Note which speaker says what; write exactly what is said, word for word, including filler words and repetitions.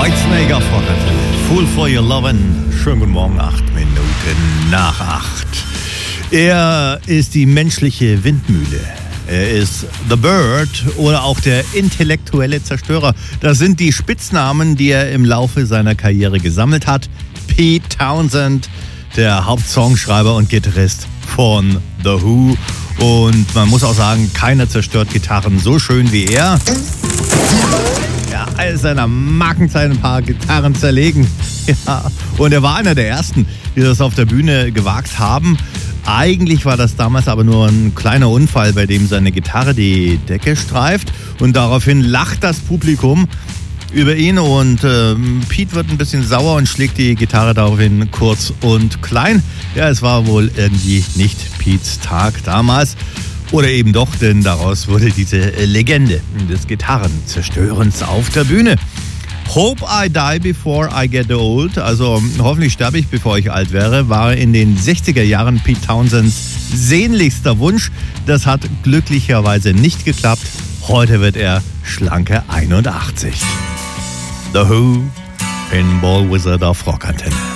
Speaker 1: Whitesnake auf Rockantenne. Fool for your lovin'. Schönen guten Morgen, acht Minuten nach acht. Er ist die menschliche Windmühle. Er ist The Bird oder auch der intellektuelle Zerstörer. Das sind die Spitznamen, die er im Laufe seiner Karriere gesammelt hat. Pete Townshend, der Hauptsongschreiber und Gitarrist von The Who. Und man muss auch sagen, keiner zerstört Gitarren so schön wie er. Ja, all seiner Markenzeit ein paar Gitarren zerlegen. Ja, und er war einer der Ersten, die das auf der Bühne gewagt haben. Eigentlich war das damals aber nur ein kleiner Unfall, bei dem seine Gitarre die Decke streift. Und daraufhin lacht das Publikum über ihn. Und äh, Pete wird ein bisschen sauer und schlägt die Gitarre daraufhin kurz und klein. Ja, es war wohl irgendwie nicht Petes Tag damals. Oder eben doch, denn daraus wurde diese Legende des Gitarrenzerstörens auf der Bühne. Hope I die before I get old, also hoffentlich sterbe ich, bevor ich alt wäre, war in den sechziger Jahren Pete Townsends sehnlichster Wunsch. Das hat glücklicherweise nicht geklappt. Heute wird er schlanke einundachtzig. The Who, Pinball Wizard auf Rockantenne.